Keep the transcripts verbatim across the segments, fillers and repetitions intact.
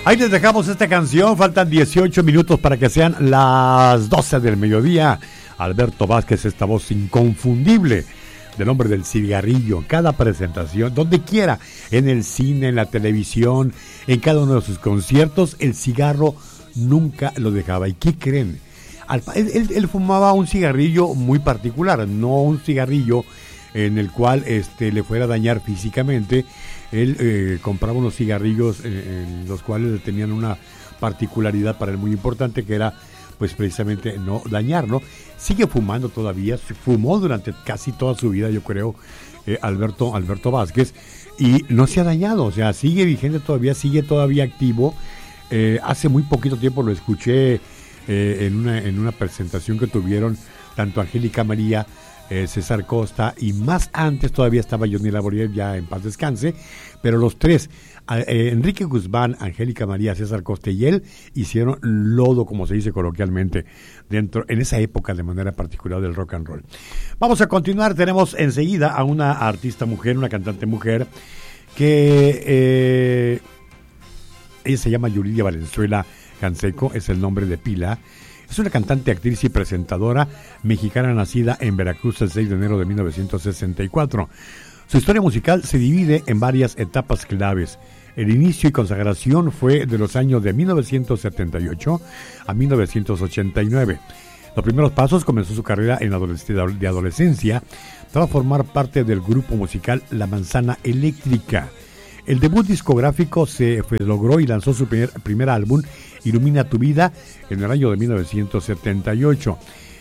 Ahí les dejamos esta canción, faltan dieciocho minutos para que sean las doce del mediodía. Alberto Vázquez, esta voz inconfundible del hombre del cigarrillo, en cada presentación, donde quiera, en el cine, en la televisión, en cada uno de sus conciertos, el cigarro nunca lo dejaba. ¿Y qué creen? Al, él, él fumaba un cigarrillo muy particular, no un cigarrillo en el cual este, le fuera a dañar físicamente. Él eh, compraba unos cigarrillos eh, en los cuales tenían una particularidad para él muy importante, que era pues precisamente no dañar, ¿no? Sigue fumando todavía, fumó durante casi toda su vida, yo creo, eh, Alberto, Alberto Vázquez, y no se ha dañado, o sea, sigue vigente todavía, sigue todavía activo. Eh, hace muy poquito tiempo lo escuché eh, en, una, en una presentación que tuvieron tanto Angélica María, Eh, César Costa, y más antes todavía estaba Johnny Laboriel, ya en paz descanse, pero los tres, eh, Enrique Guzmán, Angélica María, César Costa y él, hicieron lodo, como se dice coloquialmente, dentro, en esa época de manera particular del rock and roll. Vamos a continuar, tenemos enseguida a una artista mujer, una cantante mujer, que eh, ella se llama Yuridia Valenzuela Canseco, es el nombre de pila. Es una cantante, actriz y presentadora mexicana nacida en Veracruz el seis de enero de mil novecientos sesenta y cuatro. Su historia musical se divide en varias etapas claves. El inicio y consagración fue de los años de mil novecientos setenta y ocho a mil novecientos ochenta y nueve. Los primeros pasos comenzó su carrera en adoles- de adolescencia tras formar parte del grupo musical La Manzana Eléctrica. El debut discográfico se fue, logró y lanzó su primer, primer álbum, Ilumina tu vida, en el año de mil novecientos setenta y ocho.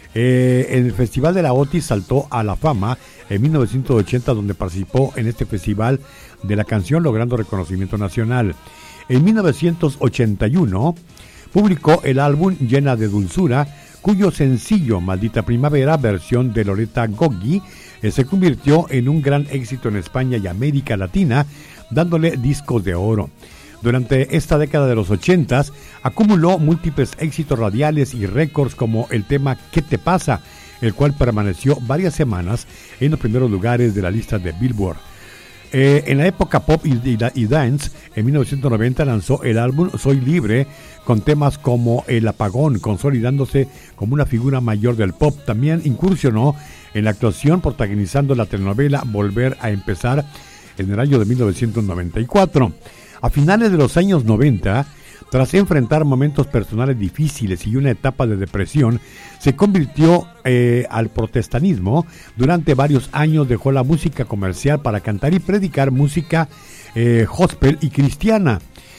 Eh, en el Festival de la Otis saltó a la fama en mil novecientos ochenta, donde participó en este festival de la canción, logrando reconocimiento nacional. En mil novecientos ochenta y uno publicó el álbum Llena de Dulzura, cuyo sencillo Maldita Primavera, versión de Loretta Goggi, eh, se convirtió en un gran éxito en España y América Latina, dándole discos de oro. Durante esta década de los ochentas, acumuló múltiples éxitos radiales y récords como el tema ¿Qué te pasa?, el cual permaneció varias semanas en los primeros lugares de la lista de Billboard. Eh, en la época pop y, y, y dance, en mil novecientos noventa lanzó el álbum Soy Libre, con temas como El Apagón, consolidándose como una figura mayor del pop. También incursionó en la actuación, protagonizando la telenovela Volver a Empezar en el año de mil novecientos noventa y cuatro. A finales de los años noventa, tras enfrentar momentos personales difíciles y una etapa de depresión, se convirtió eh, al protestantismo. Durante varios años dejó la música comercial para cantar y predicar música eh, gospel y cristiana.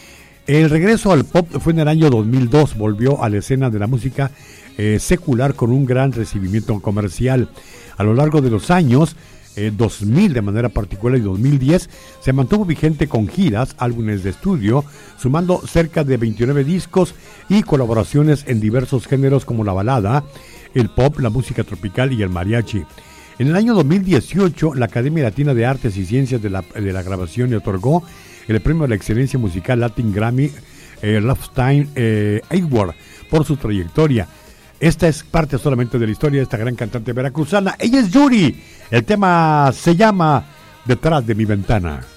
El regreso al pop fue en el año dos mil dos, volvió a la escena de la música eh, secular con un gran recibimiento comercial. A lo largo de los años, Eh, dos mil de manera particular y dos mil diez, se mantuvo vigente con giras, álbumes de estudio, sumando cerca de veintinueve discos y colaboraciones en diversos géneros como la balada, el pop, la música tropical y el mariachi. En el año dos mil dieciocho, la Academia Latina de Artes y Ciencias de la, de la Grabación le otorgó el premio a la excelencia musical Latin Grammy eh, Lifetime eh, Award por su trayectoria. Esta es parte solamente de la historia de esta gran cantante veracruzana. Ella es Yuri. El tema se llama Detrás de mi ventana.